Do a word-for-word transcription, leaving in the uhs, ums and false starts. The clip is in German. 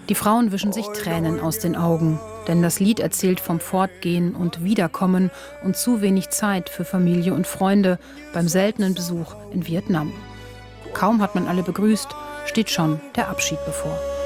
Die Frauen wischen sich Tränen aus den Augen, denn das Lied erzählt vom Fortgehen und Wiederkommen und zu wenig Zeit für Familie und Freunde beim seltenen Besuch in Vietnam. Kaum hat man alle begrüßt, steht schon der Abschied bevor.